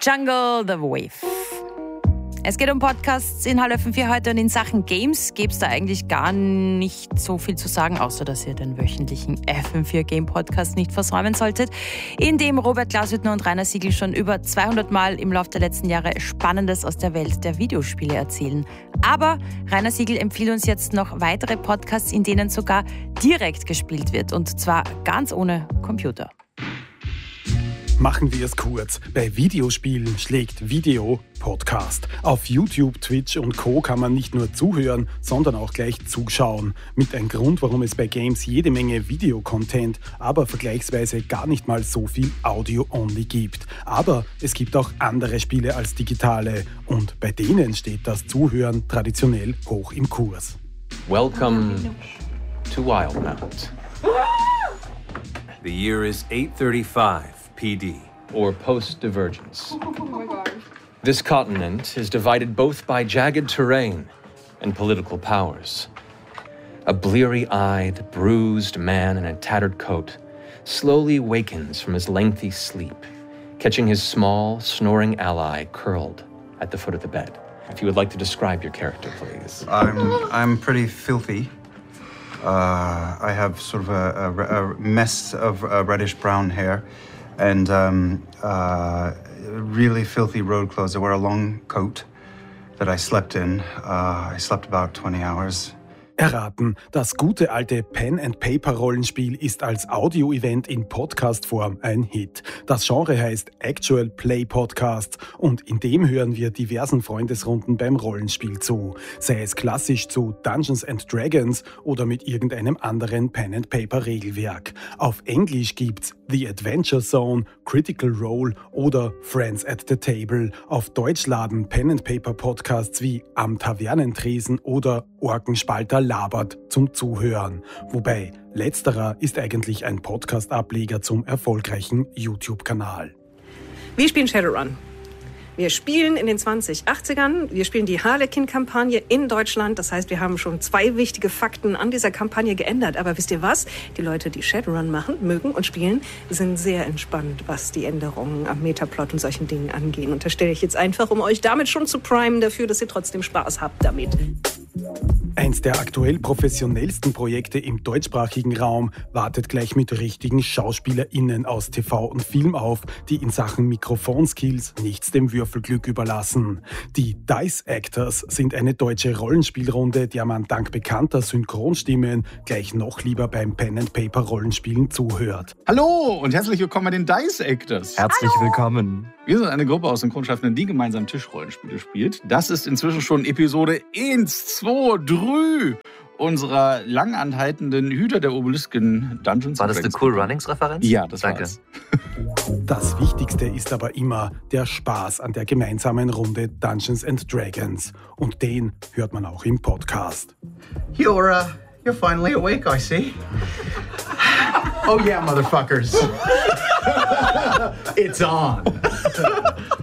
Jungle the Wave. Es geht um Podcasts in Halle FM4 heute und in Sachen Games gäbe es da eigentlich gar nicht so viel zu sagen, außer dass ihr den wöchentlichen FM4 Game Podcast nicht versäumen solltet, in dem Robert Glashüttner und Rainer Siegel schon über 200 Mal im Laufe der letzten Jahre Spannendes aus der Welt der Videospiele erzählen. Aber Rainer Siegel empfiehlt uns jetzt noch weitere Podcasts, in denen sogar direkt gespielt wird und zwar ganz ohne Computer. Machen wir es kurz. Bei Videospielen schlägt Video Podcast. Auf YouTube, Twitch und Co. kann man nicht nur zuhören, sondern auch gleich zuschauen. Mit ein Grund, warum es bei Games jede Menge Videocontent, aber vergleichsweise gar nicht mal so viel Audio-only gibt. Aber es gibt auch andere Spiele als digitale und bei denen steht das Zuhören traditionell hoch im Kurs. Welcome to Wildmount. The year is 835. PD, or post-divergence. Oh my God. This continent is divided both by jagged terrain and political powers. A bleary-eyed, bruised man in a tattered coat slowly wakens from his lengthy sleep, catching his small, snoring ally curled at the foot of the bed. If you would like to describe your character, please. I'm pretty filthy. I have sort of a mess of reddish-brown hair. And really filthy road clothes. I wear a long coat that I slept in. I slept about 20 hours. Erraten, das gute alte Pen-and-Paper-Rollenspiel ist als Audio-Event in Podcast-Form ein Hit. Das Genre heißt Actual Play Podcast und in dem hören wir diversen Freundesrunden beim Rollenspiel zu. Sei es klassisch zu Dungeons & Dragons oder mit irgendeinem anderen Pen-and-Paper-Regelwerk. Auf Englisch gibt's The Adventure Zone, Critical Role oder Friends at the Table. Auf Deutsch laden Pen-and-Paper-Podcasts wie Am Tavernentresen oder Orkenspalter labert zum Zuhören. Wobei letzterer ist eigentlich ein Podcast-Ableger zum erfolgreichen YouTube-Kanal. Wir spielen Shadowrun. Wir spielen in den 2080ern. Wir spielen die Harlequin-Kampagne in Deutschland. Das heißt, wir haben schon 2 wichtige Fakten an dieser Kampagne geändert. Aber wisst ihr was? Die Leute, die Shadowrun machen, mögen und spielen, sind sehr entspannt, was die Änderungen am Metaplot und solchen Dingen angehen. Und das stelle ich jetzt einfach, um euch damit schon zu primen dafür, dass ihr trotzdem Spaß habt damit. Eins der aktuell professionellsten Projekte im deutschsprachigen Raum wartet gleich mit richtigen SchauspielerInnen aus TV und Film auf, die in Sachen Mikrofonskills nichts dem Würfelglück überlassen. Die Dice Actors sind eine deutsche Rollenspielrunde, der man dank bekannter Synchronstimmen gleich noch lieber beim Pen-and-Paper-Rollenspielen zuhört. Hallo und herzlich willkommen bei den Dice Actors. Herzlich willkommen. Wir sind eine Gruppe aus Synchronschaffenden, die gemeinsam Tischrollenspiele spielt. Das ist inzwischen schon Episode 1, 2, 3 unserer lang anhaltenden Hüter der Obelisken Dungeons. War das eine Cool Runnings-Referenz? Ja, das Danke. war's. Das Wichtigste ist aber immer der Spaß an der gemeinsamen Runde Dungeons & Dragons. Und den hört man auch im Podcast. You're finally awake, I see. Oh yeah, motherfuckers. It's on.